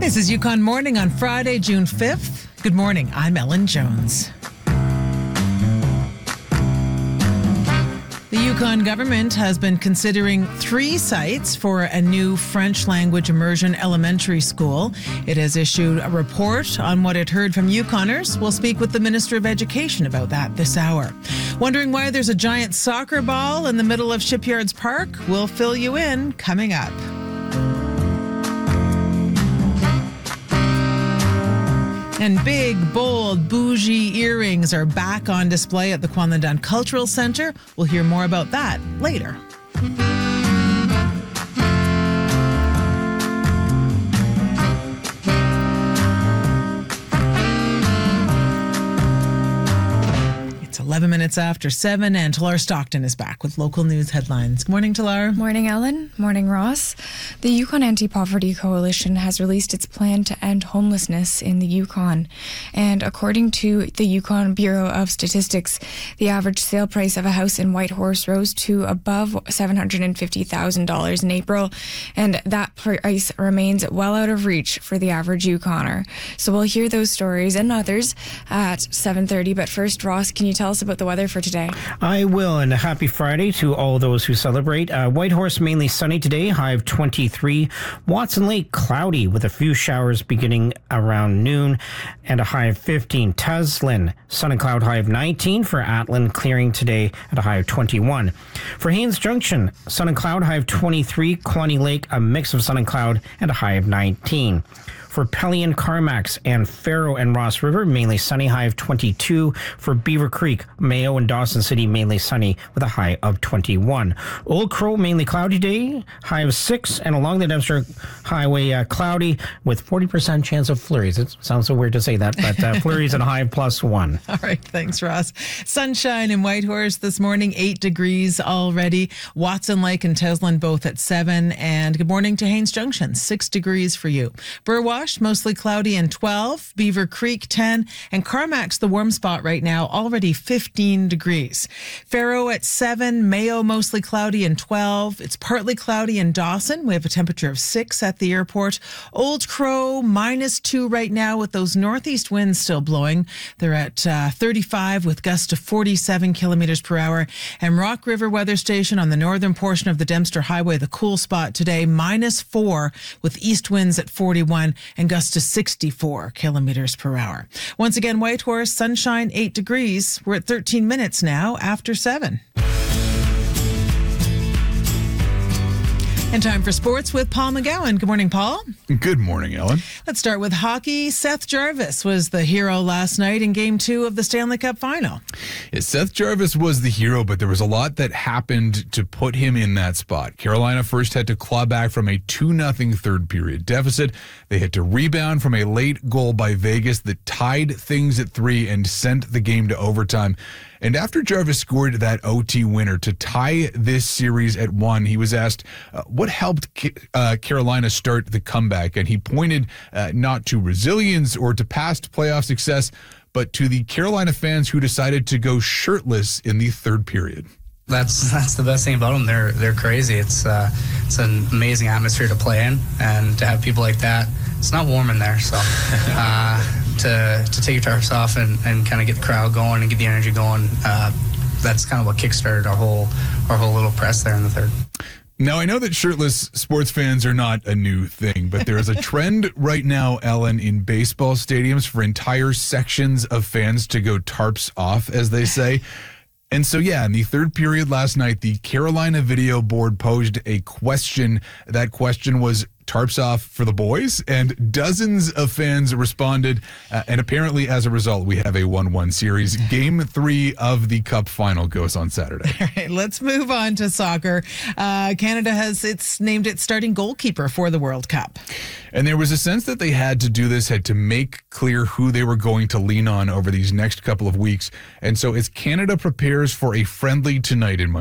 This is Yukon Morning on Friday, June 5th. Good morning. I'm Ellen Jones. The Yukon government has been considering 3 sites for a new French language immersion elementary school. It has issued a report on what it heard from Yukoners. We'll speak with the Minister of Education about that this hour. Wondering why there's a giant soccer ball in the middle of Shipyards Park? We'll fill you in coming up. And big, bold, bougie earrings are back on display at the Kwanlundun Cultural Centre. We'll hear more about that later. It's 11 minutes after 7, and Talar Stockton is back with local news headlines. Good morning, Talar. Morning, Ellen. Morning, Ross. The Yukon Anti-Poverty Coalition has released its plan to end homelessness in the Yukon. And according to the Yukon Bureau of Statistics, the average sale price of a house in Whitehorse rose to above $750,000 in April, and that price remains well out of reach for the average Yukoner. So we'll hear those stories and others at 7:30. But first, Ross, can you tell us about the weather for today? I will, and a happy Friday to all those who celebrate. Whitehorse mainly sunny today, high of 23. Watson Lake cloudy with a few showers beginning around noon and a high of 15. Tuslin, sun and cloud, high of 19. For Atlin, clearing today at a high of 21. For Haines Junction, sun and cloud, high of 23. Quaney Lake, a mix of sun and cloud and a high of 19. For Pelion, Carmax, and Faro and Ross River, mainly sunny, high of 22. For Beaver Creek, Mayo, and Dawson City, mainly sunny with a high of 21. Old Crow, mainly cloudy day, high of 6. And along the Dempster Highway, cloudy with 40% chance of flurries. It sounds so weird to say that, but flurries and a high of +1. All right, thanks, Ross. Sunshine in Whitehorse this morning, 8 degrees already. Watson Lake and Teslin both at 7. And good morning to Haines Junction, 6 degrees for you. Burwash, mostly cloudy and 12. Beaver Creek, 10. And Carmack's the warm spot right now, already 15 degrees. Faro at 7. Mayo, mostly cloudy and 12. It's partly cloudy in Dawson. We have a temperature of 6 at the airport. Old Crow, -2 right now with those northeast winds still blowing. They're at 35 with gusts to 47 kilometers per hour. And Rock River Weather Station on the northern portion of the Dempster Highway, the cool spot today, -4 with east winds at 41 and gusts to 64 kilometers per hour. Once again, Whitehorse, sunshine, 8 degrees. We're at 13 minutes now after 7. And time for sports with Paul McGowan. Good morning, Paul. Good morning, Ellen. Let's start with hockey. Seth Jarvis was the hero last night in Game 2 of the Stanley Cup Final. Yeah, Seth Jarvis was the hero, but there was a lot that happened to put him in that spot. Carolina first had to claw back from a 2-0 third period deficit. They had to rebound from a late goal by Vegas that tied things at 3 and sent the game to overtime. And after Jarvis scored that OT winner to tie this series at 1, he was asked what helped Carolina start the comeback. And he pointed not to resilience or to past playoff success, but to the Carolina fans who decided to go shirtless in the third period. That's the best thing about them. They're crazy. It's an amazing atmosphere to play in, and to have people like that. It's not warm in there, so to take your tarps off and kind of get the crowd going and get the energy going. That's kind of what kickstarted our whole little press there in the third. Now, I know that shirtless sports fans are not a new thing, but there is a trend right now, Ellen, in baseball stadiums for entire sections of fans to go tarps off, as they say. And so, yeah, in the third period last night, the Carolina Video Board posed a question. That question was, tarps off for the boys? And dozens of fans responded. And apparently, as a result, we have a 1-1 series. Game 3 of the Cup final goes on Saturday. All right, let's move on to soccer. Canada has named its starting goalkeeper for the World Cup. And there was a sense that they had to make clear who they were going to lean on over these next couple of weeks. And so as Canada prepares for a friendly tonight in